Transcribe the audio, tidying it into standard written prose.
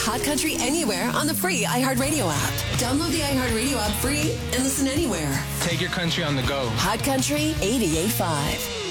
Hot Country anywhere on the free iHeartRadio app. Download the iHeartRadio app free and listen anywhere. Take your country on the go. Hot Country 88.5.